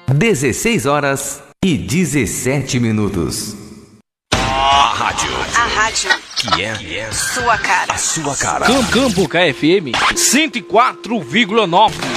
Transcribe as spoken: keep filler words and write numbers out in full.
dezesseis horas e dezessete minutos. A rádio. A rádio. Que é, que é sua cara. A sua cara. Campo K F M cento e quatro vírgula nove.